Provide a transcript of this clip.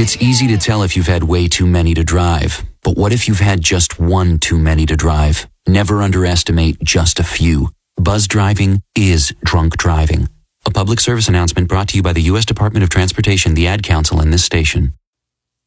It's easy to tell if you've had way too many to drive. But what if you've had just one too many to drive? Never underestimate just a few. Buzz driving is drunk driving. A public service announcement brought to you by the U.S. Department of Transportation, the Ad Council, and this station.